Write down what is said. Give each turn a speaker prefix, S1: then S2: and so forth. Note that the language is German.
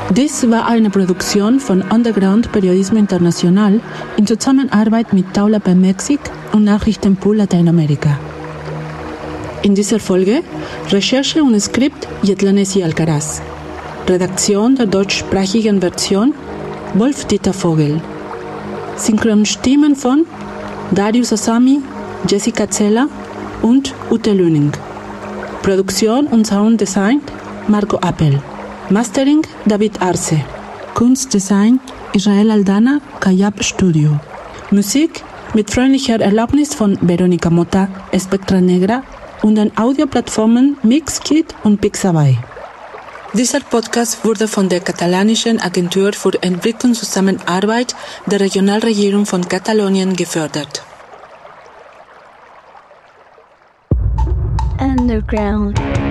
S1: Dies war eine Produktion von Underground Periodismo Internacional in Zusammenarbeit mit Taula Mexik und Nachrichtenpool Lateinamerika. In dieser Folge Recherche und Skript Jetlanesi Alcaraz. Redaktion der deutschsprachigen Version Wolf-Dieter Vogel. Synchronstimmen von Darius Asami, Jessica Zeller und Ute Lüning. Produktion und Sounddesign Marco Appel. Mastering David Arce. Kunstdesign Israel Aldana, Kayab Studio. Musik mit freundlicher Erlaubnis von Veronica Mota, Spectra Negra und den Audioplattformen Mixkit und Pixabay. Dieser Podcast wurde von der katalanischen Agentur für Entwicklungszusammenarbeit der Regionalregierung von Katalonien gefördert.
S2: Underground.